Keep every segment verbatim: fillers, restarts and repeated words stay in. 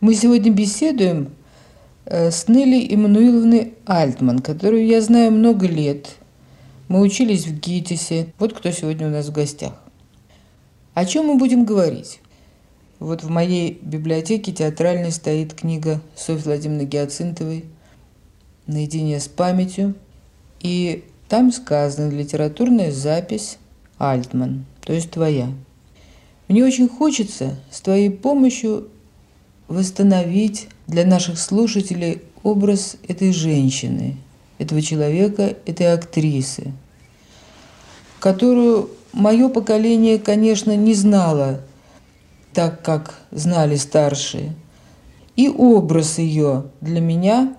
Мы сегодня беседуем с Нелли Эммануиловной Альтман, которую я знаю много лет. Мы учились в ГИТИСе. Вот кто сегодня у нас в гостях. О чем мы будем говорить? Вот в моей библиотеке театральной стоит книга Софьи Владимировны Гиацинтовой «Наедине с памятью». И там сказана литературная запись Альтман, то есть твоя. Мне очень хочется с твоей помощью восстановить для наших слушателей образ этой женщины, этого человека, этой актрисы, которую мое поколение, конечно, не знало так, как знали старшие. И образ ее для меня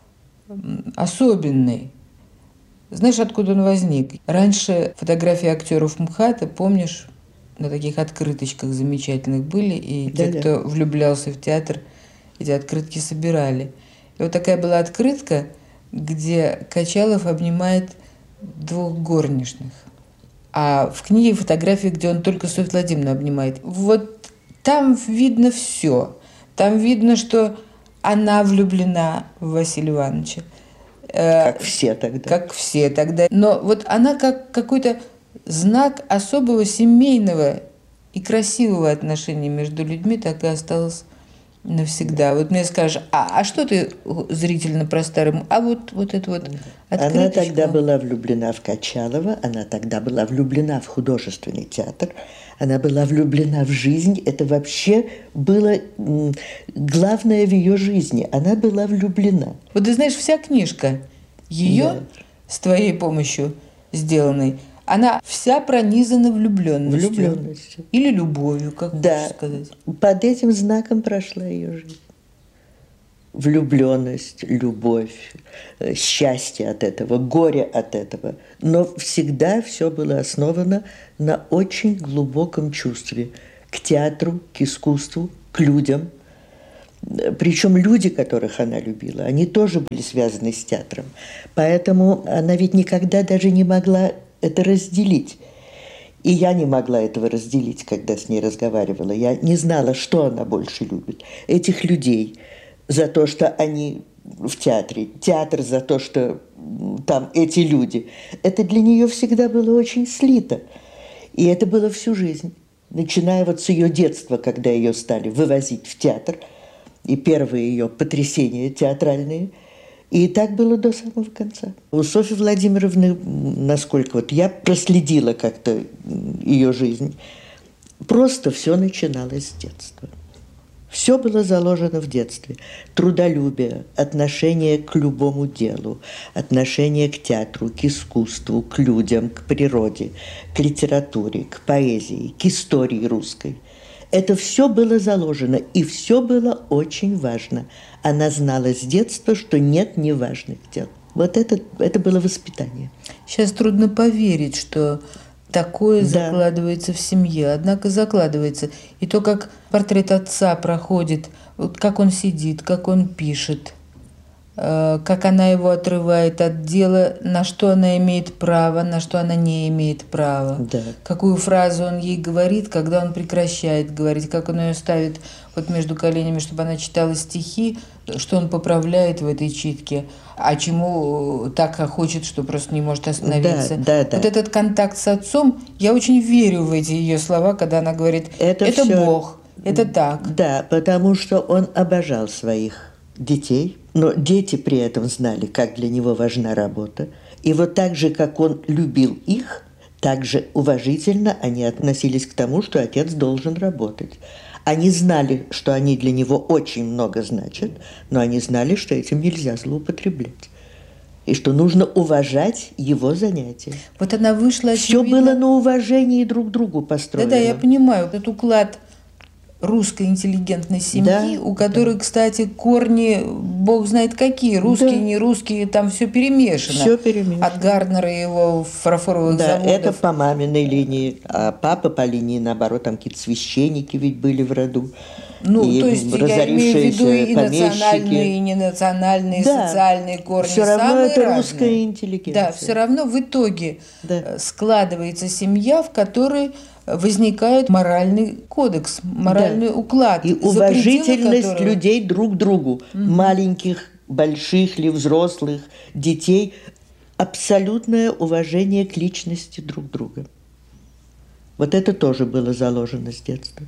особенный. Знаешь, откуда он возник? Раньше фотографии актеров МХАТа, помнишь, на таких открыточках замечательных были, и да, те, да. кто влюблялся в театр, эти открытки собирали. И вот такая была открытка, где Качалов обнимает двух горничных. А в книге фотографии, где он только Софью Владимировну обнимает. Вот там видно все. Там видно, что она влюблена в Василия Ивановича. Как все тогда. Как все тогда. Но вот она как какой-то знак особого семейного и красивого отношения между людьми так и осталось навсегда. Вот мне скажешь, а, а что ты зрительно про старым? А вот, вот это вот открыточка. Она тогда была влюблена в Качалова, она тогда была влюблена в художественный театр, она была влюблена в жизнь. Это вообще было главное в ее жизни. Она была влюблена. Вот ты знаешь, вся книжка ее да. с твоей помощью сделанной, она вся пронизана влюбленностью. Влюбленностью. Или любовью, как да. можно сказать. Под этим знаком прошла ее жизнь. Влюбленность, любовь, счастье от этого, горе от этого. Но всегда все было основано на очень глубоком чувстве к театру, к искусству, к людям. Причем люди, которых она любила, они тоже были связаны с театром. Поэтому она ведь никогда даже не могла это разделить. И я не могла этого разделить, когда с ней разговаривала. Я не знала, что она больше любит. Этих людей за то, что они в театре, театр за то, что там эти люди. Это для нее всегда было очень слито. И это было всю жизнь. Начиная вот с ее детства, когда ее стали вывозить в театр, и первые ее потрясения театральные. И так было до самого конца. У Софьи Владимировны, насколько вот я проследила как-то ее жизнь, просто все начиналось с детства. Все было заложено в детстве. Трудолюбие, отношение к любому делу, отношение к театру, к искусству, к людям, к природе, к литературе, к поэзии, к истории русской. Это все было заложено, и все было очень важно. Она знала с детства, что нет неважных дел. Вот это, это было воспитание. Сейчас трудно поверить, что такое да. закладывается в семье. Однако закладывается. И то, как портрет отца проходит, вот как он сидит, как он пишет, как она его отрывает от дела, на что она имеет право, на что она не имеет права. Да. Какую фразу он ей говорит, когда он прекращает говорить, как он ее ставит вот между коленями, чтобы она читала стихи, что он поправляет в этой читке, а чему так хочет, что просто не может остановиться. Да, да, да. Вот этот контакт с отцом, я очень верю в эти ее слова, когда она говорит, это, это всё... Бог, это так. Да, потому что он обожал своих детей, но дети при этом знали, как для него важна работа. И вот так же, как он любил их, так же уважительно они относились к тому, что отец должен работать. Они знали, что они для него очень много значат, но они знали, что этим нельзя злоупотреблять. И что нужно уважать его занятия. Вот она вышла, очевидно... Все было на уважении друг к другу построено. Да-да, я понимаю. Этот уклад русской интеллигентной семьи, да, у которой, да. кстати, корни, бог знает какие, русские, да. не русские, там все перемешано. Все перемешано. От Гарнера и его фарфоровых да, заводов. Это по маминой линии, а папа по линии, наоборот, там какие-то священники ведь были в роду. Ну, то есть я имею в виду и национальные, и ненациональные, да, социальные корни. Все равно самые это разные. Русская интеллигенция. Да, все равно в итоге да. складывается семья, в которой возникает моральный кодекс, моральный да. уклад. И уважительность которого... людей друг к другу, угу. маленьких, больших ли, взрослых, детей. Абсолютное уважение к личности друг друга. Вот это тоже было заложено с детства.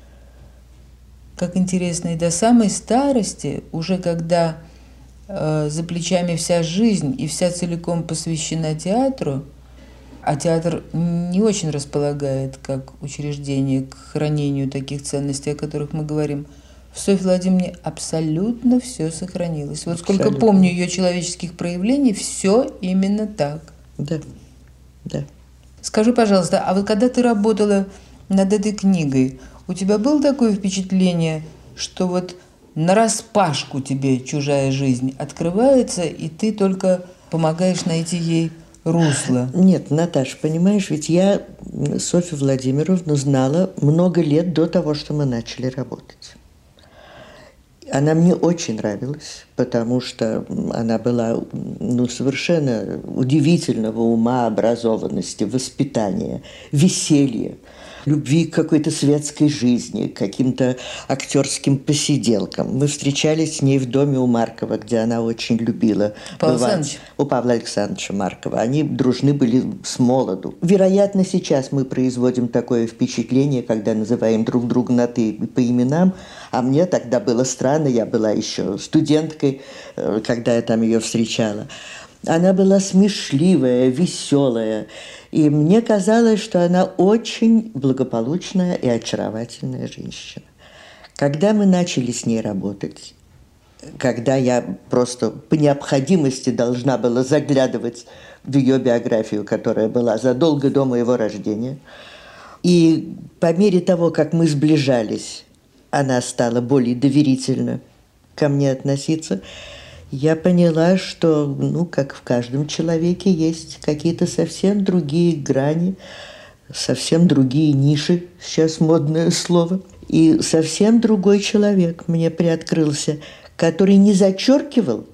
Как интересно, и до самой старости, уже когда э, за плечами вся жизнь и вся целиком посвящена театру, а театр не очень располагает как учреждение к хранению таких ценностей, о которых мы говорим, в Софье Владимировне абсолютно все сохранилось. Вот сколько абсолютно. Помню ее человеческих проявлений, все именно так. Да, да. Скажи, пожалуйста, а вот когда ты работала над этой книгой, у тебя было такое впечатление, что вот нараспашку тебе чужая жизнь открывается, и ты только помогаешь найти ей русло? Нет, Наташа, понимаешь, ведь я Софью Владимировну знала много лет до того, что мы начали работать. Она мне очень нравилась, потому что она была ну, совершенно удивительного ума, образованности, воспитания, веселья, любви к какой-то светской жизни, к каким-то актерским посиделкам. Мы встречались с ней в доме у Маркова, где она очень любила Павел бывать. У Павла Александровича Маркова. Они дружны были с молоду. Вероятно, сейчас мы производим такое впечатление, когда называем друг друга на «ты» по именам, а мне тогда было странно, я была еще студенткой, когда я там ее встречала. Она была смешливая, веселая, и мне казалось, что она очень благополучная и очаровательная женщина. Когда мы начали с ней работать, когда я просто по необходимости должна была заглядывать в ее биографию, которая была задолго до моего рождения, и по мере того, как мы сближались, она стала более доверительно ко мне относиться, я поняла, что, ну, как в каждом человеке, есть какие-то совсем другие грани, совсем другие ниши, сейчас модное слово, и совсем другой человек мне приоткрылся, который не зачеркивал